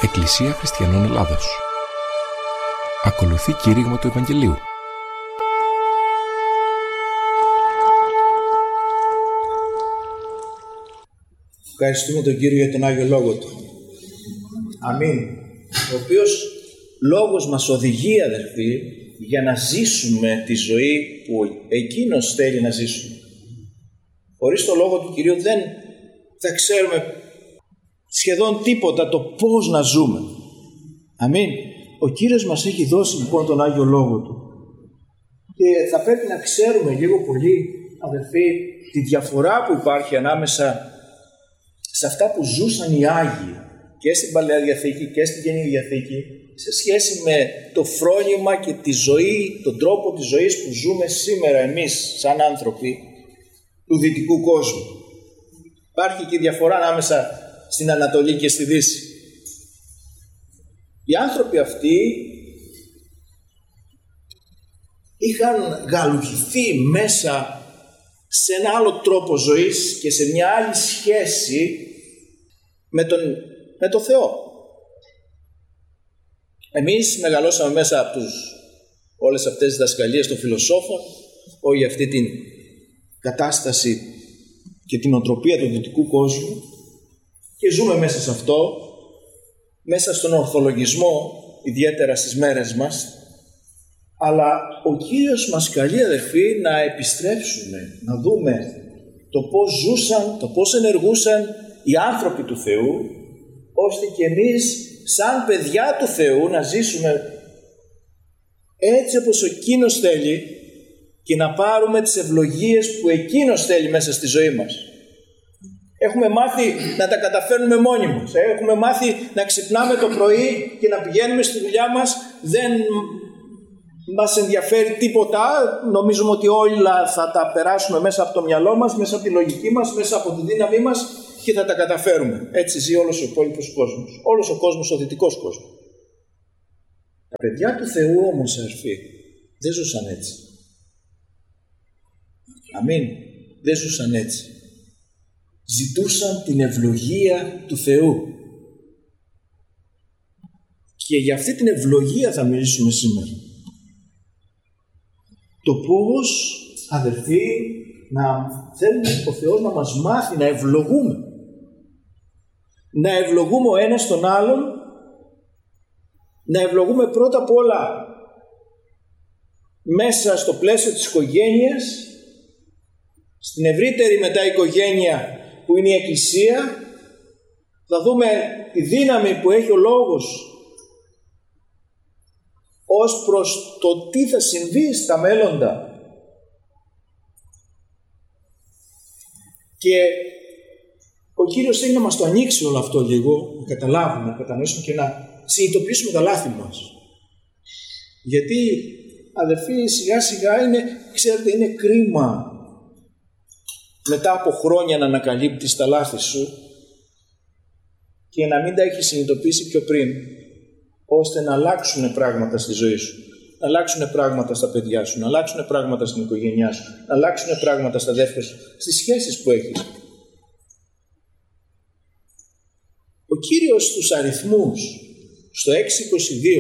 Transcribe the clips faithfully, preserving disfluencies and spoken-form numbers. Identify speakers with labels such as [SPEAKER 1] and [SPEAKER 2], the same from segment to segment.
[SPEAKER 1] Εκκλησία Χριστιανών Ελλάδος. Ακολουθεί κήρυγμα του Ευαγγελίου.
[SPEAKER 2] Ευχαριστούμε τον Κύριο για τον Άγιο Λόγο Του. Αμήν. Ο οποίος Λόγος μας οδηγεί, αδερφοί, για να ζήσουμε τη ζωή που Εκείνος θέλει να ζήσουμε. Χωρίς το Λόγο του Κυρίου δεν θα ξέρουμε σχεδόν τίποτα το πώς να ζούμε. Αμήν. Ο Κύριος μας έχει δώσει λοιπόν τον Άγιο Λόγο Του. Και θα πρέπει να ξέρουμε λίγο πολύ, αδερφοί, τη διαφορά που υπάρχει ανάμεσα σε αυτά που ζούσαν οι Άγιοι και στην Παλαιά Διαθήκη και στην Καινή Διαθήκη, σε σχέση με το φρόνημα και τη ζωή, τον τρόπο της ζωής που ζούμε σήμερα εμείς σαν άνθρωποι του δυτικού κόσμου. Υπάρχει και διαφορά ανάμεσα στην Ανατολή και στη Δύση. Οι άνθρωποι αυτοί είχαν γαλουχηθεί μέσα σε ένα άλλο τρόπο ζωής και σε μια άλλη σχέση με τον, με τον Θεό. Εμείς μεγαλώσαμε μέσα από τους, όλες αυτές τις δασκαλίες των φιλοσόφων, όλη αυτή την κατάσταση και την οτροπία του δυτικού κόσμου και ζούμε μέσα σε αυτό, μέσα στον ορθολογισμό, ιδιαίτερα στις μέρες μας. Αλλά ο Κύριος μας καλεί, αδερφοί, να επιστρέψουμε, να δούμε το πώς ζούσαν, το πώς ενεργούσαν οι άνθρωποι του Θεού, ώστε και εμείς σαν παιδιά του Θεού να ζήσουμε έτσι όπως Εκείνος θέλει και να πάρουμε τις ευλογίες που Εκείνος θέλει μέσα στη ζωή μας. Έχουμε μάθει να τα καταφέρνουμε μόνοι μας. Έχουμε μάθει να ξυπνάμε το πρωί και να πηγαίνουμε στη δουλειά μας. Δεν μας ενδιαφέρει τίποτα. Νομίζουμε ότι όλα θα τα περάσουμε μέσα από το μυαλό μας, μέσα από τη λογική μας, μέσα από τη δύναμή μας και θα τα καταφέρουμε. Έτσι ζει όλος ο υπόλοιπος κόσμος. Όλος ο κόσμος, ο δυτικός κόσμος. Τα παιδιά του Θεού όμως, αδερφοί, δεν ζούσαν έτσι. Αμήν. Δεν ζούσαν έτσι. Ζητούσαν την ευλογία του Θεού. Και για αυτή την ευλογία θα μιλήσουμε σήμερα. Το πώς, αδερφοί, να θέλουμε ο Θεός να μας μάθει να ευλογούμε. Να ευλογούμε ο ένας τον άλλον, να ευλογούμε πρώτα απ' όλα μέσα στο πλαίσιο της οικογένειας, στην ευρύτερη μετά οικογένεια που είναι η Εκκλησία. Θα δούμε τη δύναμη που έχει ο Λόγος ως προς το τι θα συμβεί στα μέλλοντα. Και ο Κύριος θέλει να μας το ανοίξει όλο αυτό λίγο, να καταλάβουμε, να κατανοήσουμε και να συνειδητοποιήσουμε τα λάθη μας. Γιατί, αδερφοί, σιγά σιγά είναι, ξέρετε, είναι κρίμα μετά από χρόνια να ανακαλύπτεις τα λάθη σου και να μην τα έχεις συνειδητοποιήσει πιο πριν, ώστε να αλλάξουν πράγματα στη ζωή σου, να αλλάξουν πράγματα στα παιδιά σου, να αλλάξουν πράγματα στην οικογένειά σου, να αλλάξουν πράγματα στα αδέρφια σου, στις σχέσεις που έχεις. Ο Κύριος στους αριθμούς, στο έξι είκοσι δύο,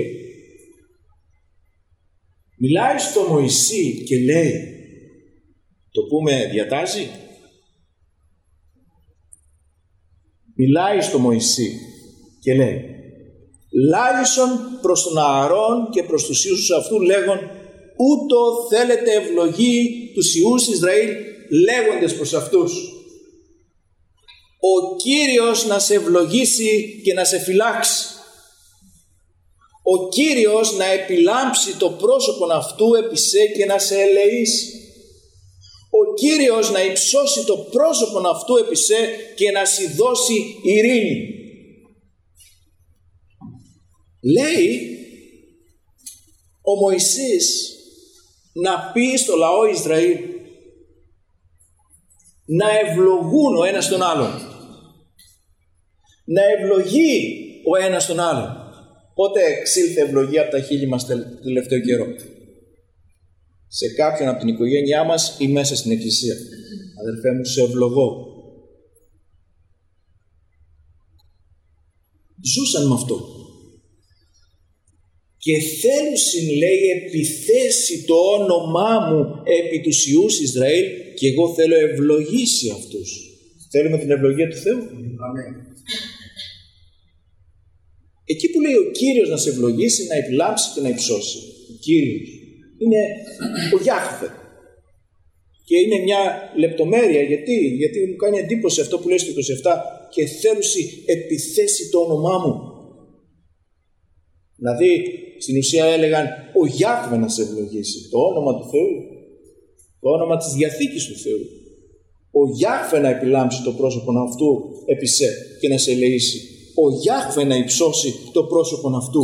[SPEAKER 2] μιλάει στο Μωυσή και λέει, το πούμε διατάζει, μιλάει στο Μωυσή και λέει, λάλησον προς τον Ααρών και προς τους ιούς αυτού λέγον, ούτω θέλετε ευλογή τους ιούς Ισραήλ, λέγοντες προς αυτούς, ο Κύριος να σε ευλογήσει και να σε φυλάξει. Ο Κύριος να επιλάμψει το πρόσωπον αυτού επί σε και να σε ελεήσει. Ο Κύριος να υψώσει το πρόσωπον αυτού επί σε και να σου δώσει ειρήνη. Λέει ο Μωυσής να πει στο λαό Ισραήλ να ευλογούν ο ένας τον άλλον. Να ευλογεί ο ένας τον άλλον. Πότε εξήλθε ευλογία από τα χείλη μας τελευταίο καιρό? Σε κάποιον από την οικογένειά μας ή μέσα στην Εκκλησία? Αδερφέ μου, σε ευλογώ. Ζούσαν με αυτό. και θέλουσιν, λέει, επιθέσει το όνομά μου επί τους ιούς Ισραήλ και εγώ θέλω ευλογήσει αυτούς. Θέλουμε την ευλογία του Θεού.
[SPEAKER 3] Αμήν.
[SPEAKER 2] Εκεί που λέει ο Κύριος να σε ευλογήσει, να επιλάμψει και να υψώσει. Ο Κύριος είναι ο Γιάχβε. Και είναι μια λεπτομέρεια. Γιατί, γιατί μου κάνει εντύπωση αυτό που λέει στο είκοσι επτά και θέλουσι επιθέσει το όνομά μου. Δηλαδή στην ουσία έλεγαν ο Γιάχβε να σε ευλογήσει. Το όνομα του Θεού. Το όνομα της Διαθήκης του Θεού. Ο Γιάχβε να επιλάμψει το πρόσωπο αυτού επί σε και να σε ελεήσει. Ο Γιάχβε να υψώσει το πρόσωπο αυτού.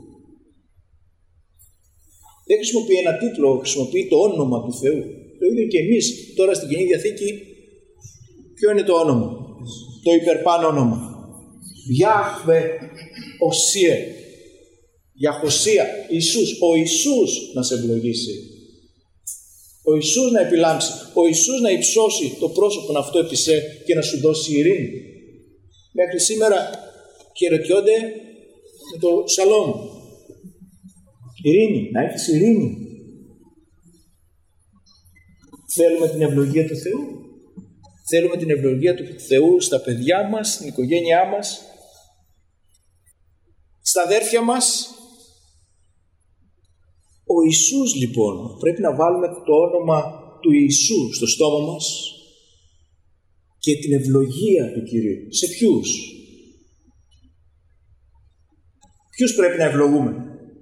[SPEAKER 2] Δεν χρησιμοποιεί ένα τίτλο, χρησιμοποιεί το όνομα του Θεού. Το ίδιο και εμείς τώρα στην Καινή Διαθήκη. Ποιο είναι το όνομα? Το υπερπάνω όνομα. Γιάχβε Οσία. Γιαχωσία. Ιησούς. Ο Ιησούς να σε ευλογήσει. Ο Ιησούς να επιλάμψει. Ο Ιησούς να υψώσει το πρόσωπο αυτό επί σε και να σου δώσει ειρήνη. Μέχρι σήμερα χαιρετιόνται με το σαλόμ. Ειρήνη. Να έχεις ειρήνη. Θέλουμε την ευλογία του Θεού. Θέλουμε την ευλογία του Θεού στα παιδιά μας, στην οικογένειά μας, στα αδέρφια μας. Ο Ιησούς λοιπόν, πρέπει να βάλουμε το όνομα του Ιησού στο στόμα μας και την ευλογία του Κυρίου. Σε ποιους? Ποιους πρέπει να ευλογούμε?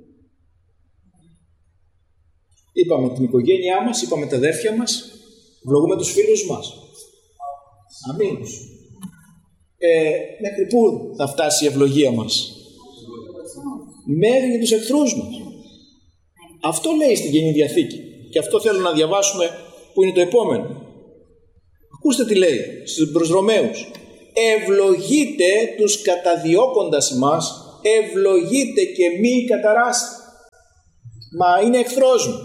[SPEAKER 2] Είπαμε την οικογένειά μας, είπαμε τα αδέρφια μας, ευλογούμε τους φίλους μας. Αμήν. Ε, μέχρι πού θα φτάσει η ευλογία μας? Μέχρι τους εχθρούς μας. Αυτό λέει στην Καινή Διαθήκη. Και αυτό θέλω να διαβάσουμε που είναι το επόμενο. Ακούστε τι λέει προς Ρωμαίους. Ευλογείτε τους καταδιώκοντας εμάς, ευλογείτε και μη καταράστε. Μα είναι εχθρός μου.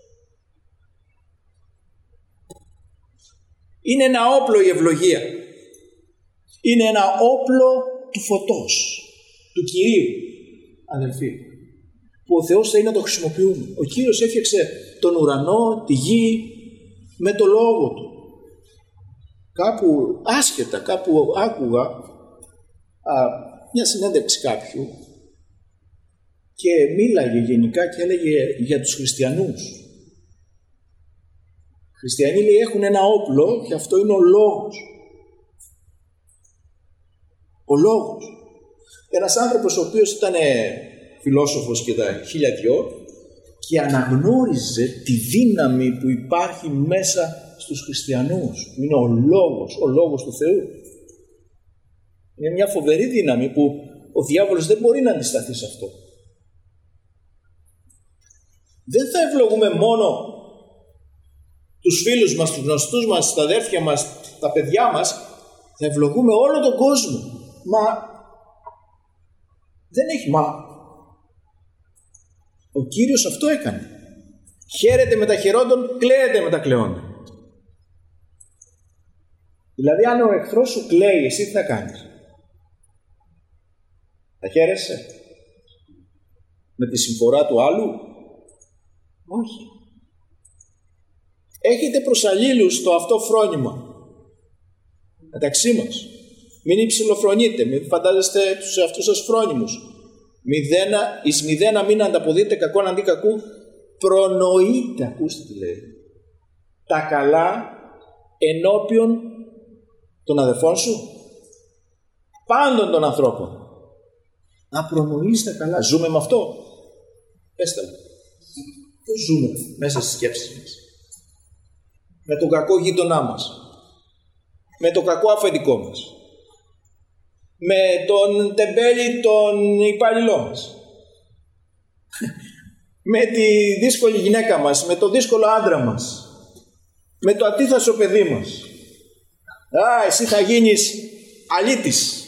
[SPEAKER 2] Είναι ένα όπλο η ευλογία. Είναι ένα όπλο του φωτός, του Κυρίου, αδελφοί, που ο Θεός θέλει να το χρησιμοποιούμε. Ο Κύριος έφτιαξε τον ουρανό, τη γη, με το λόγο Του. Κάπου άσχετα, κάπου άκουγα α, μια συνέντευξη κάποιου και μίλαγε γενικά και έλεγε για τους χριστιανούς. Οι χριστιανοί, λέει, έχουν ένα όπλο και αυτό είναι ο λόγος. Ο λόγος. Ένας άνθρωπος ο οποίος ήταν φιλόσοφος και τα χίλια δυο και αναγνώριζε τη δύναμη που υπάρχει μέσα στους χριστιανούς. Είναι ο λόγος, ο λόγος του Θεού. Είναι μια φοβερή δύναμη που ο διάβολος δεν μπορεί να αντισταθεί σε αυτό. Δεν θα ευλογούμε μόνο τους φίλους μας, τους γνωστούς μας, τα αδέρφια μας, τα παιδιά μας, θα ευλογούμε όλο τον κόσμο. Μα δεν έχει μα. Ο Κύριος αυτό έκανε. Χαίρεται με τα χαιρόντων, κλαίεται με τα κλαιόντων. Δηλαδή αν ο εχθρός σου κλαίει, εσύ τι θα κάνεις? Θα χαίρεσαι με τη συμφορά του άλλου? Όχι. Έχετε προς αλλήλους το αυτό φρόνημα μεταξύ μας. Μην υψηλοφρονείτε, μην φαντάζεστε τους εαυτούς σας φρόνιμους. Μηδένα, εις μηδένα μην ανταποδείτε κακόν αντί κακού, προνοείτε, ακούστε τι λέει, τα καλά ενώπιον των αδελφών σου, πάντων των ανθρώπων. Να προνοείς τα καλά. Ζούμε με αυτό? Πέστε μου. Πώς ζούμε μέσα στις σκέψεις μας? Με τον κακό γείτονά μας, με το κακό αφεντικό μας, με τον τεμπέλη τον υπαλληλό μας, με τη δύσκολη γυναίκα μας, με το δύσκολο άντρα μας, με το ατίθασο παιδί μας. Α, εσύ θα γίνεις αλήτης.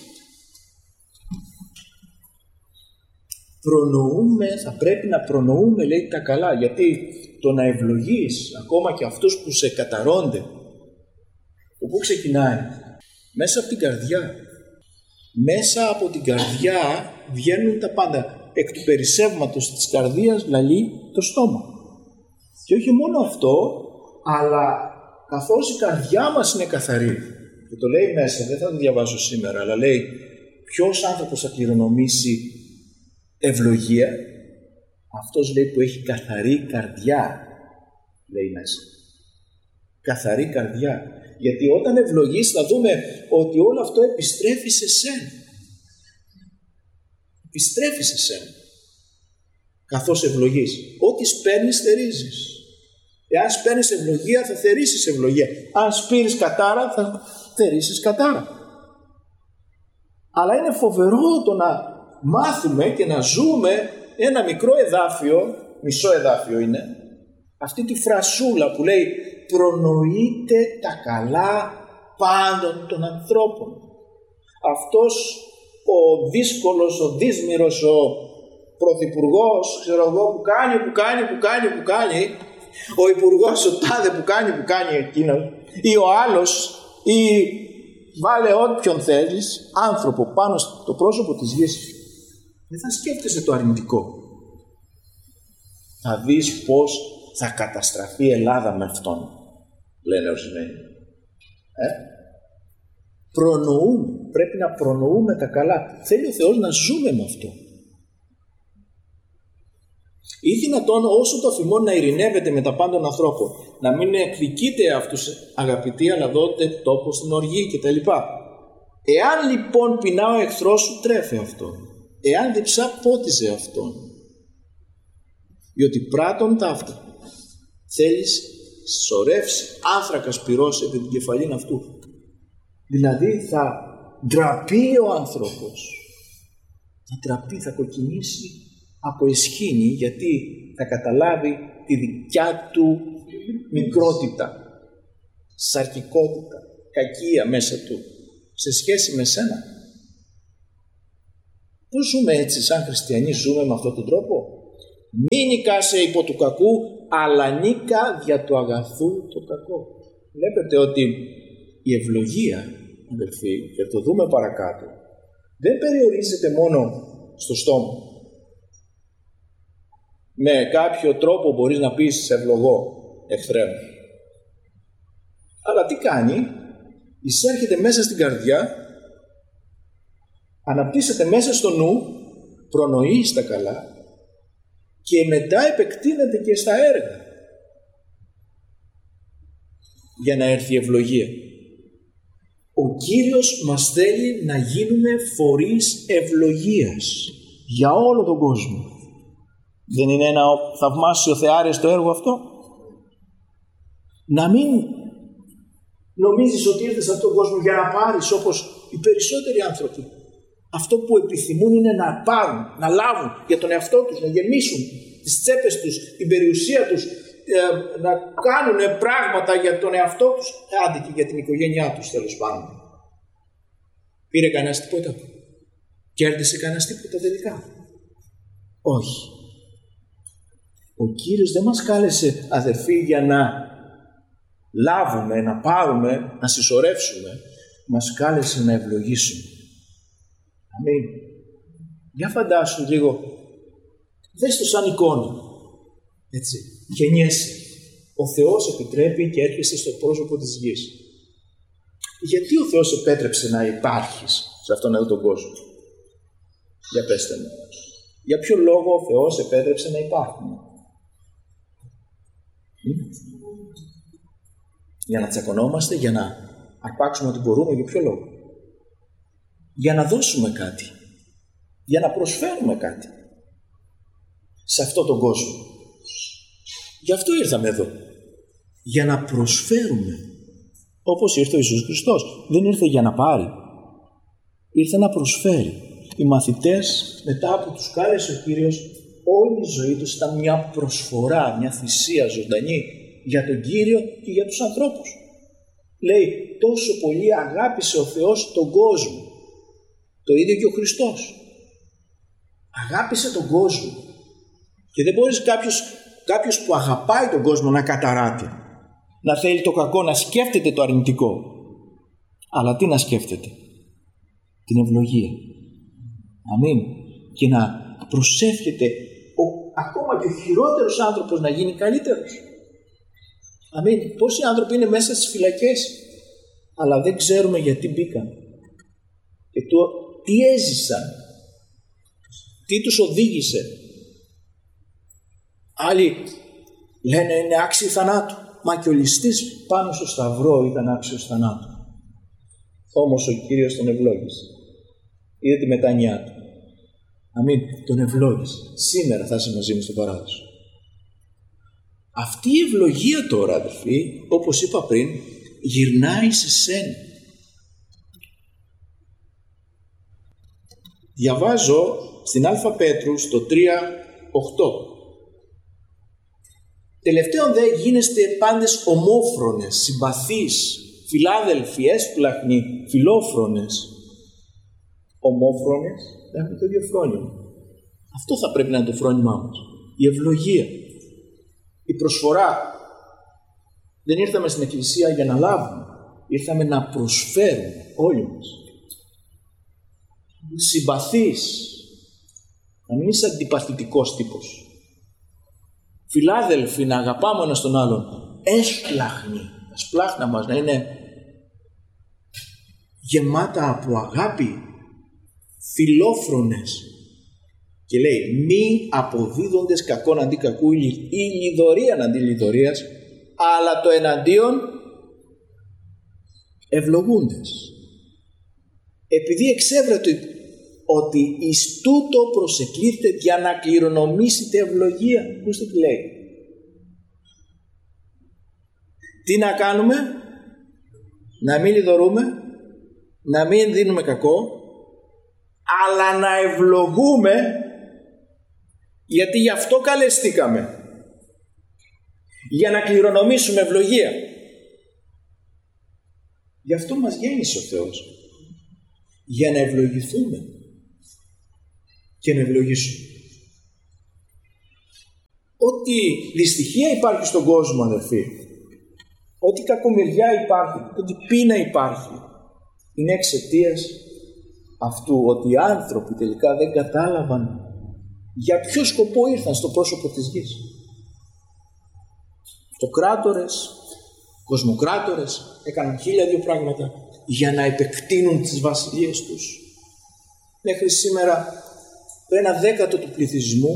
[SPEAKER 2] Προνοούμε, θα πρέπει να προνοούμε, λέει, τα καλά, γιατί το να ευλογείς ακόμα και αυτούς που σε καταρώνται, από πού ξεκινάει? Μέσα από την καρδιά. Μέσα από την καρδιά βγαίνουν τα πάντα. εκ του περισσεύματος της καρδίας λαλεί το στόμα. Και όχι μόνο αυτό, αλλά καθώς η καρδιά μας είναι καθαρή, και το λέει μέσα, δεν θα το διαβάσω σήμερα, αλλά λέει ποιος άνθρωπος θα κληρονομήσει ευλογία? Αυτός, λέει, που έχει καθαρή καρδιά, λέει μέσα. Καθαρή καρδιά. Γιατί όταν ευλογείς θα δούμε ότι όλο αυτό επιστρέφει σε σένα. Επιστρέφει σε σένα. Καθώς ευλογείς. Ό,τι σπέρνεις θερίζεις. Εάν σπέρνεις ευλογία θα θερήσεις ευλογία. Αν σπείρεις κατάρα θα θερήσεις κατάρα. Αλλά είναι φοβερό το να μάθουμε και να ζούμε ένα μικρό εδάφιο, μισό εδάφιο είναι, αυτή τη φρασούλα που λέει προνοείται τα καλά πάντων των ανθρώπων. Αυτός ο δύσκολος, ο δύσμυρος, ο πρωθυπουργός, ξέρω εγώ, που κάνει, που κάνει, που κάνει, που κάνει, ο υπουργός, ο τάδε που κάνει, που κάνει εκείνο, ή ο άλλος, ή βάλε όποιον θέλεις άνθρωπο πάνω στο πρόσωπο της γης, δεν θα σκέφτεσαι το αρνητικό. Θα δεις πως θα καταστραφεί η Ελλάδα με αυτόν, λένε ορισμένοι. Ε? Προνοούμε, πρέπει να προνοούμε τα καλά. Θέλει ο Θεός να ζούμε με αυτό. Ή δυνατόν όσο το αφημών να ειρηνεύεται με τα πάντων ανθρώπων, να μην εκδικείται αυτούς αγαπητοί, αλλά δότε τόπο στην οργή κτλ. Εάν λοιπόν πεινά ο εχθρός σου, τρέφε αυτόν. Εάν διψά, πότιζε αυτόν. Διότι πράττων ταύτα θέλεις σωρεύσει άνθρακα σπυρός επί την κεφαλήν αυτού. Δηλαδή θα ντραπεί ο άνθρωπος. Θα ντραπεί, θα κοκκινήσει από εσχήνη, γιατί θα καταλάβει τη δικιά του μικρότητα, σαρκικότητα, κακία μέσα του σε σχέση με σένα. Πώς ζούμε έτσι σαν χριστιανοί, ζούμε με αυτόν τον τρόπο? Μη νικάσαι υπό του κακού, αλλά νίκα δια του αγαθού το κακό. Βλέπετε ότι η ευλογία, αδελφοί, και το δούμε παρακάτω, δεν περιορίζεται μόνο στο στόμα. Με κάποιο τρόπο μπορείς να πεις σε ευλογώ, εχθρέ μου. Αλλά τι κάνει? Εισέρχεται μέσα στην καρδιά, αναπτύσσεται μέσα στο νου, προνοεί στα καλά και μετά επεκτείνεται και στα έργα για να έρθει η ευλογία. Ο Κύριος μας θέλει να γίνουμε φορείς ευλογίας για όλο τον κόσμο. Δεν είναι ένα θαυμάσιο θεάρεστο έργο αυτό? Να μην νομίζεις ότι ήρθες σε αυτόν τον κόσμο για να πάρεις, όπως οι περισσότεροι άνθρωποι. Αυτό που επιθυμούν είναι να πάρουν, να λάβουν για τον εαυτό τους, να γεμίσουν τις τσέπες τους, την περιουσία τους, ε, να κάνουν πράγματα για τον εαυτό τους, άντε και για την οικογένειά τους, τέλος πάντων. Πήρε κανένας τίποτα? Κέρδισε κανένας τίποτα τελικά? Όχι. Ο Κύριος δεν μας κάλεσε, αδερφοί, για να λάβουμε, να πάρουμε, να συσσωρεύσουμε. Μας κάλεσε να ευλογήσουμε. Αμήν. Για φαντάσου λίγο, δες το σαν εικόνα. Έτσι, γεννιέσαι. Ο Θεός επιτρέπει και έρχεσαι στο πρόσωπο της γης. Γιατί ο Θεός επέτρεψε να υπάρχεις σε αυτόν εδώ τον κόσμο? Για πέστε μου. Για ποιο λόγο ο Θεός επέτρεψε να υπάρχουμε? Για να τσακωνόμαστε, για να αρπάξουμε ό,τι μπορούμε? Για ποιο λόγο? Για να δώσουμε κάτι, για να προσφέρουμε κάτι σε αυτόν τον κόσμο. Γι' αυτό ήρθαμε εδώ, για να προσφέρουμε, όπως ήρθε ο Ιησούς Χριστός. Δεν ήρθε για να πάρει, ήρθε να προσφέρει. Οι μαθητές, μετά που τους κάλεσε ο Κύριος, όλη η ζωή τους ήταν μια προσφορά, μια θυσία ζωντανή για τον Κύριο και για τους ανθρώπους. Λέει, τόσο πολύ αγάπησε ο Θεός τον κόσμο. Το ίδιο και ο Χριστός. Αγάπησε τον κόσμο. Και δεν μπορείς κάποιος, κάποιος που αγαπάει τον κόσμο να καταράται, να θέλει το κακό, να σκέφτεται το αρνητικό. Αλλά τι να σκέφτεται? Την ευλογία. Αμήν. Και να προσεύχεται ο, ακόμα και ο χειρότερος άνθρωπος να γίνει καλύτερος. Αμήν. Πόσοι άνθρωποι είναι μέσα στις φυλακές, αλλά δεν ξέρουμε γιατί μπήκαν και το, τι έζησαν, τι τους οδήγησε. Άλλοι λένε είναι άξιοι θανάτου. Μα και ο ληστής πάνω στο σταυρό ήταν άξιος θανάτου. Όμως ο Κύριος τον ευλόγησε. Είδε τη μετάνοιά του. Αμήν. Τον ευλόγησε. Σήμερα θα είσαι μαζί μου στο παράδεισο. Αυτή η ευλογία τώρα, αδελφοί, όπως είπα πριν, γυρνάει σε σένα. Διαβάζω στην Α Πέτρου στο τρία οκτώ. Τελευταίον δε γίνεστε πάντες ομόφρονες, συμπαθείς, φιλάδελφοι, έσπλαχνοι, φιλόφρονες. Ομόφρονες, έχουμε το ίδιο φρόνημα. Αυτό θα πρέπει να είναι το φρόνημά μας. Η ευλογία, η προσφορά. Δεν ήρθαμε στην Εκκλησία για να λάβουμε, ήρθαμε να προσφέρουμε όλοι μας. Συμπαθείς, να μην είσαι αντιπαθητικός τύπος. Φιλάδελφοι, να αγαπάμε ένας τον άλλον. Έσπλαχνοι, τα σπλάχνα μας να είναι γεμάτα από αγάπη. Φιλόφρονες. Και λέει, μη αποδίδοντες κακόν αντί κακού ή λιδωρίαν αντί λιδωρίας, αλλά το εναντίον ευλογούντες. Επειδή εξέβρατε ότι εις τούτο προσεκλήθετε για να κληρονομήσετε ευλογία. Ακούστε τι λέει. Τι να κάνουμε? Να μην λιδωρούμε, να μην δίνουμε κακό, αλλά να ευλογούμε, γιατί γι' αυτό καλεστήκαμε. Για να κληρονομήσουμε ευλογία. Γι' αυτό μας γέννησε ο Θεός. Για να ευλογηθούμε και να ευλογήσουμε. Ό,τι δυστυχία υπάρχει στον κόσμο, αδερφοί, ό,τι κακομοιριά υπάρχει, ό,τι πείνα υπάρχει, είναι εξαιτίας αυτού ότι οι άνθρωποι τελικά δεν κατάλαβαν για ποιο σκοπό ήρθαν στο πρόσωπο της γης. Αυτοκράτορες, κοσμοκράτορες έκαναν χίλια δύο πράγματα για να επεκτείνουν τις βασιλείες τους. Μέχρι σήμερα το ένα δέκατο του πληθυσμού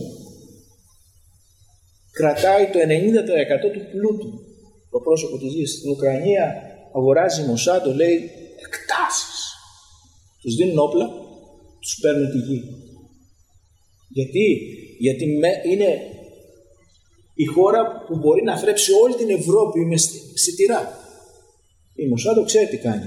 [SPEAKER 2] κρατάει το ενενήντα τοις εκατό του πλούτου. Το πρόσωπο της γης. Στην Ουκρανία αγοράζει η Μοσάντο, λέει, εκτάσεις. Τους δίνουν όπλα, τους παίρνουν τη γη. Γιατί, Γιατί είναι η χώρα που μπορεί να θρέψει όλη την Ευρώπη με σιτηρά. Η Μοσάντο ξέρει τι κάνει.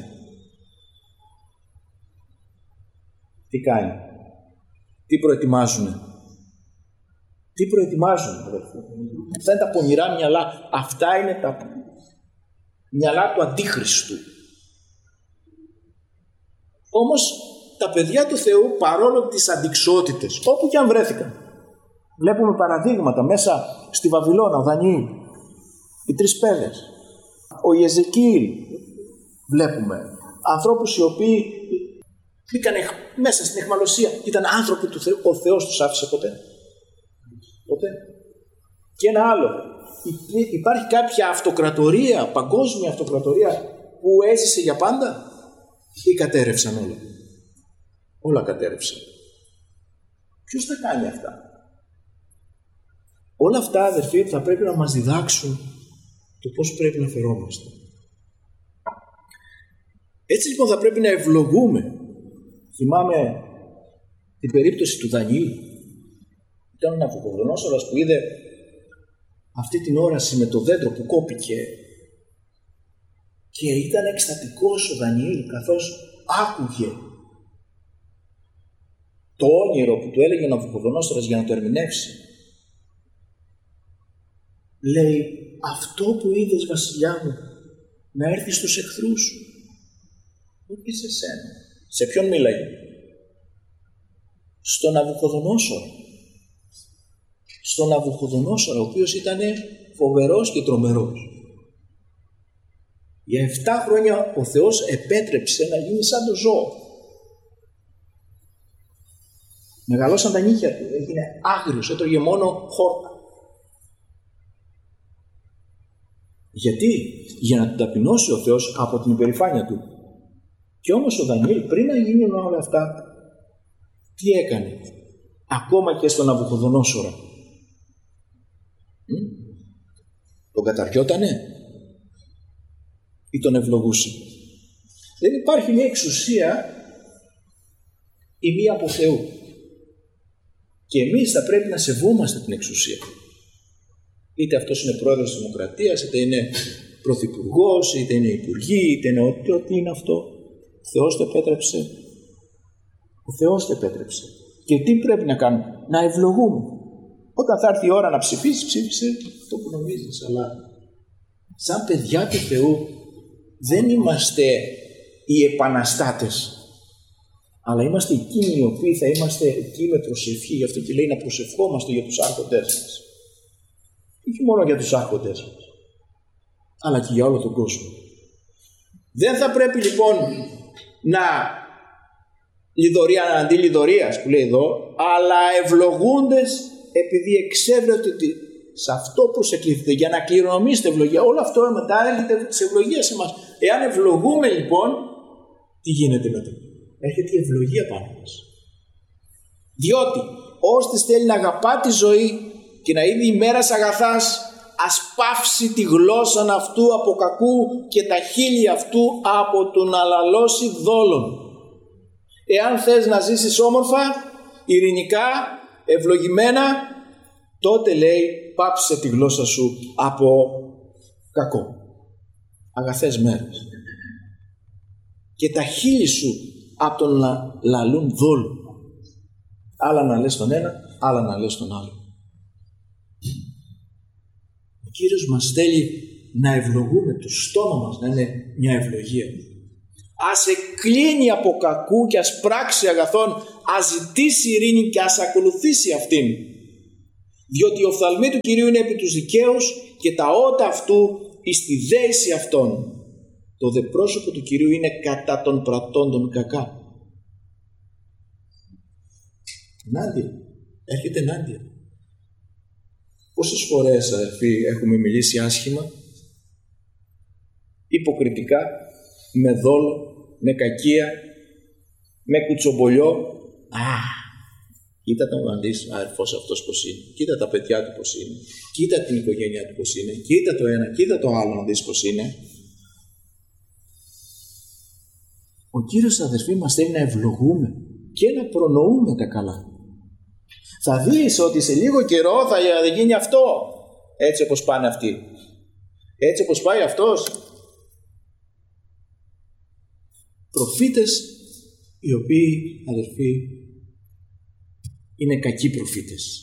[SPEAKER 2] Τι κάνει. Τι προετοιμάζουνε. Τι προετοιμάζουνε, αδερφοί. Αυτά είναι τα πονηρά μυαλά. Αυτά είναι τα μυαλά του Αντίχριστου. Όμως τα παιδιά του Θεού, παρόλο τις αντιξότητες, όπου και αν βρέθηκαν, βλέπουμε παραδείγματα μέσα στη Βαβυλώνα, ο Δανιήλ, οι τρεις πέδες, ο Ιεζεκίηλ, βλέπουμε ανθρώπους οι οποίοι μπήκαν μέσα στην αιχμαλωσία, ήταν άνθρωποι του Θεού, ο Θεός τους άφησε ποτέ. Ποτέ. Και ένα άλλο, υπάρχει κάποια αυτοκρατορία, παγκόσμια αυτοκρατορία που έζησε για πάντα ή κατέρευσαν όλα. Όλα κατέρευσαν. Ποιος τα κάνει αυτά? Όλα αυτά, αδερφοί, θα πρέπει να μας διδάξουν το πώς πρέπει να φερόμαστε. Έτσι λοιπόν θα πρέπει να ευλογούμε. Θυμάμαι την περίπτωση του Δανιήλ. Ήταν ο Ναβουχοδονόσορας που είδε αυτή την όραση με το δέντρο που κόπηκε και ήταν εκστατικός ο Δανιήλ καθώς άκουγε το όνειρο που του έλεγε ο Ναβουχοδονόσορας για να το ερμηνεύσει. Λέει, αυτό που είδες, βασιλιά μου, να έρθει στους εχθρούς σου, όχι σε σένα. Σε ποιον μίλαγε? Στον Ναβουχοδονόσορα. Στον Ναβουχοδονόσορα, ο οποίος ήταν φοβερός και τρομερός. Για εφτά χρόνια ο Θεός επέτρεψε να γίνει σαν το ζώο. Μεγαλώσαν τα νύχια του, έγινε άγριος, έτρωγε μόνο χόρτα. Γιατί? Για να τον ταπεινώσει ο Θεός από την υπερηφάνεια του. Και όμως ο Δανιήλ, πριν να γίνουν όλα αυτά, τι έκανε? Ακόμα και στον Ναβουχοδονόσορα. Τον καταριότανε ή τον ευλογούσε? Δεν υπάρχει μια εξουσία ή μία από Θεού. Και εμείς θα πρέπει να σεβόμαστε την εξουσία. Είτε αυτός είναι πρόεδρος της Δημοκρατίας, είτε είναι πρωθυπουργός, είτε είναι υπουργοί, είτε είναι ό,τι, ό,τι είναι αυτό. Ο Θεός το επέτρεψε. Ο Θεός το επέτρεψε. Και τι πρέπει να κάνουμε? Να ευλογούμε. Όταν θα έρθει η ώρα να ψηφίσει, ψήφισε αυτό που νομίζεις. Αλλά σαν παιδιά του Θεού δεν είμαστε οι επαναστάτες. Αλλά είμαστε εκείνοι οι οποίοι θα είμαστε εκεί με προσευχή. Γι' αυτό και λέει να προσευχόμαστε για τους άρχοντές μας. Όχι μόνο για τους άρχοντές μας, αλλά και για όλο τον κόσμο. Δεν θα πρέπει λοιπόν να λιδωρία αντί λιδωρίας που λέει εδώ, αλλά ευλογούντες επειδή εξέβρετε ότι σε αυτό προσεκληθείτε για να κληρονομήσετε ευλογία. Όλο αυτό μετά έρχεται της ευλογίας σε εμάς. Εάν ευλογούμε λοιπόν, τι γίνεται μετά? Έρχεται η ευλογία πάνω μας. Διότι ώστε θέλει να αγαπά τη ζωή και να είναι ημέρας αγαθάς, ας πάυσει τη γλώσσα αυτού από κακού και τα χείλη αυτού από τον αλαλώσει δόλων. Εάν θες να ζήσεις όμορφα, ειρηνικά, ευλογημένα, τότε λέει πάψε τη γλώσσα σου από κακό. Αγαθές μέρες. Και τα χείλη σου από τον λα, λαλούν δόλου. Άλλα να λες τον ένα, άλλα να λες τον άλλο. Ο Κύριος μας θέλει να ευλογούμε, το στόμα μας να είναι μια ευλογία. Ας εκκλίνει από κακού και ας πράξει αγαθόν, ας ζητήσει ειρήνη και ας ακολουθήσει αυτήν. Διότι η οφθαλμή του Κυρίου είναι επί τους δικαίους και τα ότα αυτού εις τη δέηση αυτών. Το δε πρόσωπο του Κυρίου είναι κατά των πρατώντων κακά. Ενάντια. Έρχεται ενάντια. Πόσες φορές, αδελφοί, έχουμε μιλήσει άσχημα, υποκριτικά, με δόλο, με κακία, με κουτσομπολιό. Α, κοίτα τον αντίστοιχο αδερφός αυτός πως είναι, κοίτα τα παιδιά του πως είναι, κοίτα την οικογένειά του πως είναι, κοίτα το ένα, κοίτα το άλλο να δεις πως είναι. Ο Κύριος, αδερφοί, μας θέλει να ευλογούμε και να προνοούμε τα καλά. Θα δεις ότι σε λίγο καιρό θα γίνει αυτό, έτσι όπως πάνε αυτοί. Έτσι όπως πάει αυτός. Προφήτες οι οποίοι, αδερφοί, είναι κακοί προφήτες.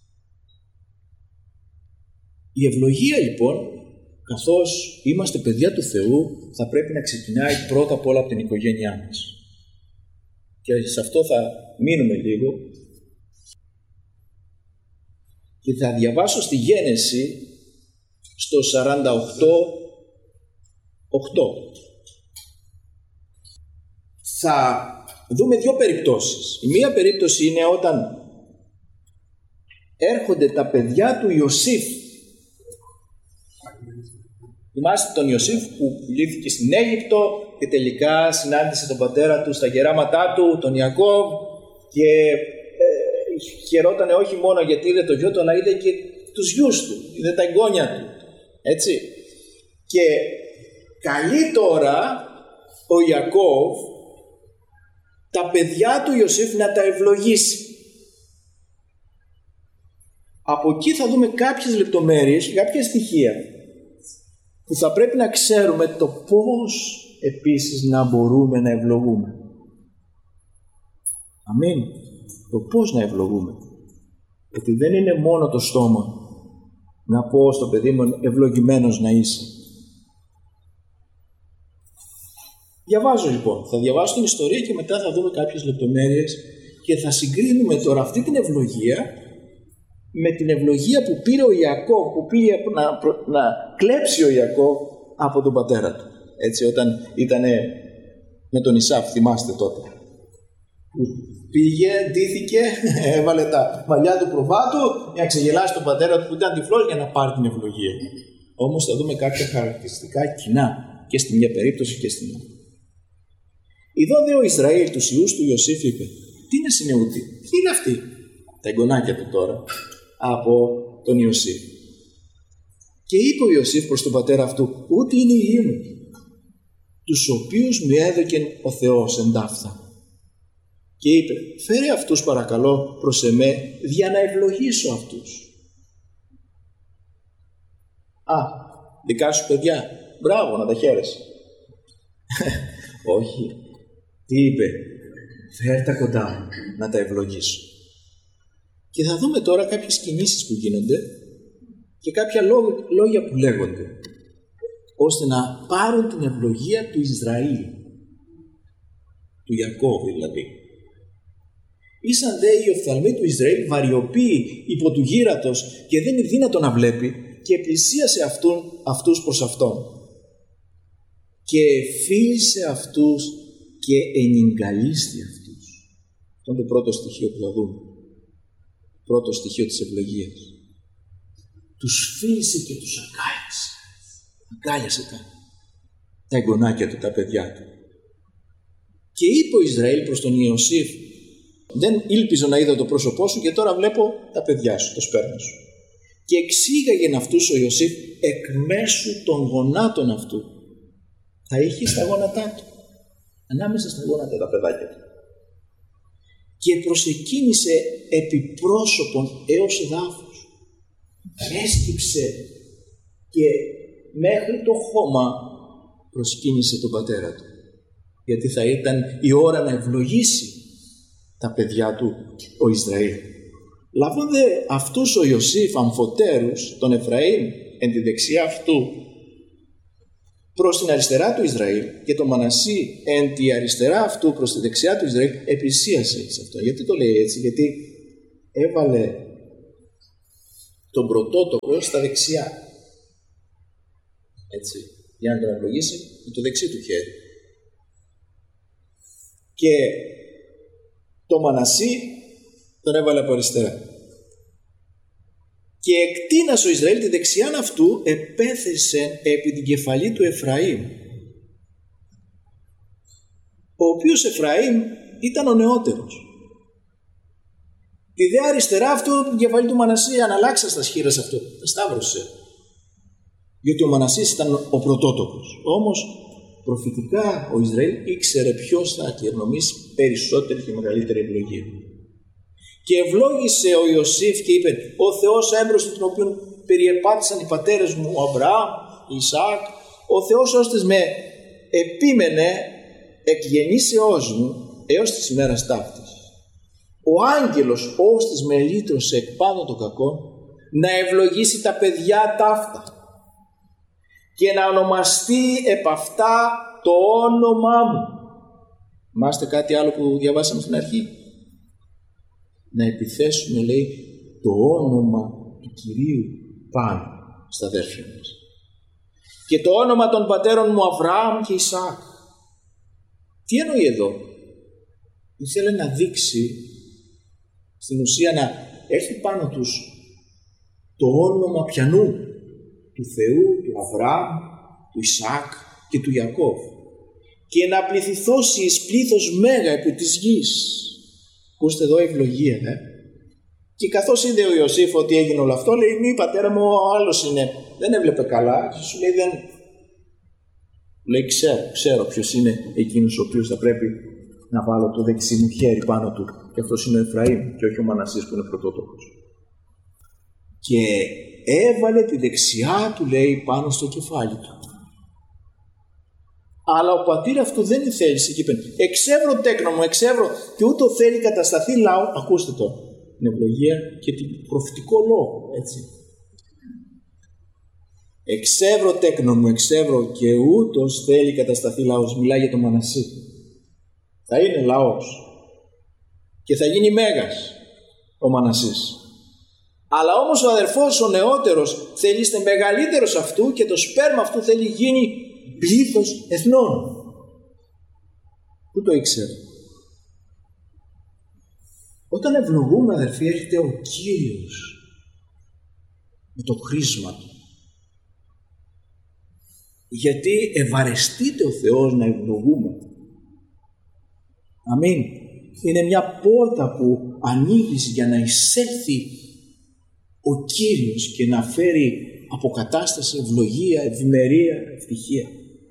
[SPEAKER 2] Η ευλογία λοιπόν, καθώς είμαστε παιδιά του Θεού, θα πρέπει να ξεκινάει πρώτα απ' όλα από την οικογένειά μας. Και σε αυτό θα μείνουμε λίγο. Και θα διαβάσω στη Γένεση στο σαράντα οκτώ οκτώ. Θα δούμε δύο περιπτώσεις. Η μία περίπτωση είναι όταν έρχονται τα παιδιά του Ιωσήφ. Θυμάστε τον Ιωσήφ που πουλήθηκε στην Αίγυπτο και τελικά συνάντησε τον πατέρα του στα γεράματά του, τον Ιακώβ, και χαιρότανε όχι μόνο γιατί είδε το γιο του, αλλά είδε και τους γιους του, είδε τα εγγόνια του. Έτσι. Και καλεί τώρα ο Ιακώβ τα παιδιά του Ιωσήφ να τα ευλογήσει. Από εκεί θα δούμε κάποιες λεπτομέρειες και κάποια στοιχεία που θα πρέπει να ξέρουμε το πώς επίσης να μπορούμε να ευλογούμε. Αμήν. Το πώς να ευλογούμε. Γιατί δεν είναι μόνο το στόμα να πω στο παιδί μου ευλογημένος να είσαι. Διαβάζω λοιπόν. Θα διαβάσω την ιστορία και μετά θα δούμε κάποιες λεπτομέρειες και θα συγκρίνουμε τώρα αυτή την ευλογία με την ευλογία που πήρε ο Ιακώβ, που πήγε να, να κλέψει ο Ιακώβ από τον πατέρα του. Έτσι, όταν ήταν με τον Ισάφ, θυμάστε τότε. Πήγε, ντύθηκε, έβαλε τα μαλλιά του προβάτου για να ξεγελάσει τον πατέρα του που ήταν τυφλός για να πάρει την ευλογία. Όμως θα δούμε κάποια χαρακτηριστικά κοινά και στη μια περίπτωση και στην άλλη. Ειδώ δε ο Ισραήλ τους ιούς του Ιωσήφ είπε: τι είναι συνεούτη, τι είναι αυτοί, τα εγγονάκια του τώρα, από τον Ιωσήφ. Και είπε ο Ιωσήφ προς τον πατέρα αυτού: ούτε είναι οι ιοί μου, τους οποίους μου έδωκεν ο Θεός εντάφθα. Και είπε: φέρε αυτούς παρακαλώ προς εμέ, για να ευλογήσω αυτούς. Α, δικά σου παιδιά, μπράβο, να τα χαίρεσαι. Όχι, τι είπε, φέρ τα κοντά μου, να τα ευλογήσω. Και θα δούμε τώρα κάποιες κινήσεις που γίνονται και κάποια λόγια που λέγονται, ώστε να πάρουν την ευλογία του Ισραήλ, του Ιακώβ δηλαδή. Ήσαν δε οι οφθαλμοί του Ισραήλ βαριοποιοί υπό του γύρατος και δεν είναι δύνατο να βλέπει, και πλησίασε αυτούν, αυτούς προς αυτόν. Και φίλησε αυτούς και ενυγκαλίστη αυτούς. Αυτό είναι το πρώτο στοιχείο που θα δούμε. Πρώτο στοιχείο της ευλογίας. Τους φίλησε και τους αγκάλιασε. Αγκάλιασε τα, τα εγγονάκια του, τα παιδιά του. Και είπε ο Ισραήλ προς τον Ιωσήφ: δεν ήλπιζω να είδα το πρόσωπό σου και τώρα βλέπω τα παιδιά σου, το σπέρμα σου. Και εξήγαγεν αυτούς ο Ιωσήφ εκ μέσου των γονάτων αυτού. Θα είχε στα γόνατά του, ανάμεσα στα γόνατα τα παιδάκια του. Και προσεκίνησε επί πρόσωπον έως εδάφους. Έσκυψε και μέχρι το χώμα προσκύνησε τον πατέρα του. Γιατί θα ήταν η ώρα να ευλογήσει τα παιδιά του ο Ισραήλ. Λαβών δε αυτούς ο Ιωσήφ αμφωτέρους, τον Εφραήμ, εν τη δεξιά αυτού, προς την αριστερά του Ισραήλ, και τον Μανασί εν τη αριστερά αυτού προς τη δεξιά του Ισραήλ, επλησίασε σε αυτό. Γιατί το λέει έτσι? Γιατί έβαλε τον πρωτότοκο στα δεξιά. Έτσι, για να τον ευλογήσει με το δεξί του χέρι. Και το Μανασί τον έβαλε από αριστερά. Και εκτείνας ο Ισραήλ τη δεξιάν αυτού, επέθεσε επί την κεφαλή του Εφραήμ, ο οποίος Εφραήμ ήταν ο νεότερος. Τη δε αριστερά αυτού την κεφαλή του Μανασί αναλλάξα στα σχήρας αυτού, τα σταύρωσε. Γιατί ο Μανασίς ήταν ο πρωτότοκος. Όμως προφητικά ο Ισραήλ ήξερε ποιος θα κληρονομήσει περισσότερη και μεγαλύτερη ευλογία. Και ευλόγησε ο Ιωσήφ και είπε: ο Θεός έμπροσθεν τον οποίον περιεπάτησαν οι πατέρες μου, ο Αβραάμ, Ισαάκ, ο Θεός ώστες με επίμενε εκ γεννήσεώς μου έως της ημέρας ταύτης. Ο άγγελος ώστες με λύτρωσε εκ πάνω των κακών, να ευλογήσει τα παιδιά ταύτα και να ονομαστεί επ' αυτά το όνομά μου. Μάστε κάτι άλλο που διαβάσαμε στην αρχή? Να επιθέσουμε, λέει, το όνομα του Κυρίου πάνω στα αδέρφια μας. Και το όνομα των πατέρων μου Αβραάμ και Ισαάκ. Τι εννοεί εδώ? Ήθελε να δείξει, στην ουσία να έρθει πάνω τους το όνομα πιανού? Του Θεού, του Αβραάμ, του Ισαάκ και του Ιακώβ. Και να πληθυθώσει εις πλήθος μέγα επί της γης. Ακούστε εδώ ευλογία, ε? Και καθώς είδε ο Ιωσήφ ότι έγινε όλο αυτό, λέει: μη, πατέρα μου, ο άλλος είναι, δεν έβλεπε καλά. Και σου λέει: δεν. Λέει: ξέρω, ξέρω ποιος είναι εκείνος ο οποίος θα πρέπει να βάλω το δεξί μου χέρι πάνω του. Και αυτός είναι ο Εφραήμ και όχι ο Μανασής που είναι πρωτότοκος. Και έβαλε τη δεξιά του, λέει, πάνω στο κεφάλι του. Αλλά ο πατήρ αυτού δεν θέλησε και είπε: εξεύρω τέκνο μου, εξεύρω, και ούτω θέλει κατασταθεί λαό. Ακούστε το, την ευλογία και την προφητικό λόγο, έτσι. Εξεύρω τέκνο μου, εξεύρω, και ούτως θέλει κατασταθεί λαός. Μιλάει για τον Μανασί. Θα είναι λαός και θα γίνει μέγας ο Μανασής. Αλλά όμως ο αδερφός, ο νεότερος, θέλει είστε μεγαλύτερος αυτού και το σπέρμα αυτού θέλει γίνει πλήθος εθνών. Πού το ήξερε? Όταν ευλογούμε, αδερφοί, έρχεται ο Κύριος με το χρήσμα Του. Γιατί ευαρεστείται ο Θεός να ευλογούμε. Αμήν. Είναι μια πόρτα που ανοίγει για να εισέλθει ο Κύριος και να φέρει αποκατάσταση, ευλογία, ευημερία, ευτυχία.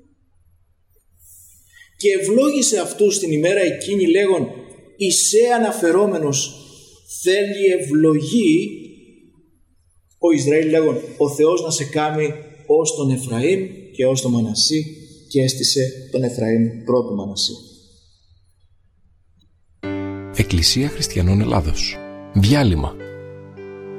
[SPEAKER 2] Και ευλόγησε αυτούς την ημέρα εκείνη λέγον, εισέ αναφερόμενος θέλει ευλογή, ο Ισραήλ λέγον, ο Θεός να σε κάνει ως τον Εφραήμ και ως τον Μανασί, και έστησε τον Εφραήμ πρώτο Μανασί.
[SPEAKER 1] Εκκλησία Χριστιανών Ελλάδος. Διάλειμμα.